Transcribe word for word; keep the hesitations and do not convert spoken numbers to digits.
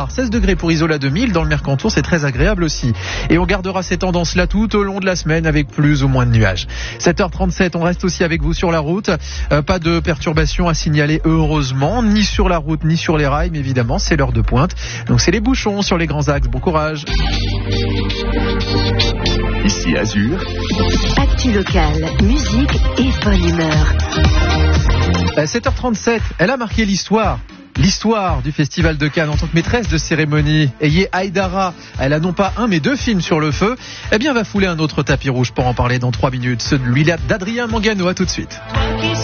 soir, seize degrés pour Isola deux mille. Dans le Mercantour, c'est très agréable aussi. Et on gardera ces tendances-là tout au long de la semaine avec plus ou moins de nuages. sept heures trente-sept, on reste aussi avec vous sur la route. Euh, pas de perturbations à signaler, heureusement, ni sur la route, ni sur les rails, mais évidemment, c'est l'heure de pointe. Donc c'est les bouchons sur les grands axes. Bon courage. Ici Azur. Actu locale, musique et bonne humeur. sept heures trente-sept, elle a marqué l'histoire. L'histoire du Festival de Cannes en tant que maîtresse de cérémonie. Ayé Haïdara, elle a non pas un mais deux films sur le feu. Eh bien, va fouler un autre tapis rouge pour en parler dans trois minutes. Celui-là d'Adrien Mangano. À tout de suite.